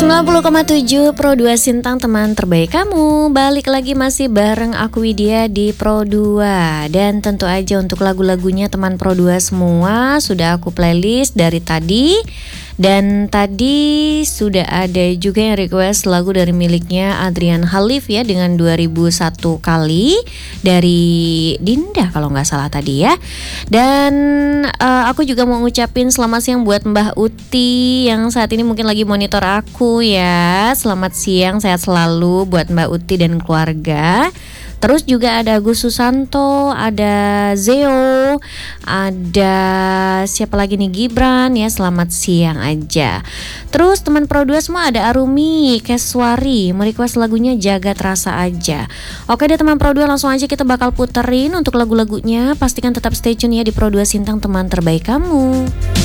90,7 Pro 2 Sintang, teman terbaik kamu. Balik lagi masih bareng aku Widya di Pro 2. Dan tentu aja untuk lagu-lagunya teman Pro 2 semua sudah aku playlist dari tadi. Dan tadi sudah ada juga yang request lagu dari miliknya Adrian Khalif ya, dengan 2001 kali dari Dinda kalau nggak salah tadi ya. Dan aku juga mau ngucapin selamat siang buat Mbah Uti yang saat ini mungkin lagi monitor aku ya. Selamat siang, sehat selalu buat Mbak Uti dan keluarga. Terus juga ada Agus Susanto, ada Zeo, ada siapa lagi nih, Gibran ya, selamat siang aja. Terus teman Pro 2 semua ada Arumi Keswari, merequest lagunya Jagat Rasa Aja. Oke deh teman Pro 2, langsung aja kita bakal puterin untuk lagu-lagunya. Pastikan tetap stay tune ya di Pro 2 Sintang, teman terbaik kamu.